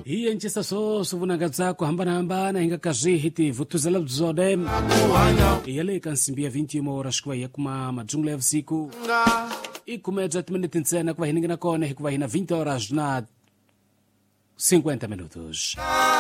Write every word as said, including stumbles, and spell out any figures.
Iye nchisa so suvunanga zako hambana hambana hinga kazi hiti vutuzela bzode. Iyale kansimbia vinte horas kwa yakuma majungla ya usiku. Ikumeja tuminiti nsena kwa hininga na kone hikuwa hina vinte horas na cinquenta minutos.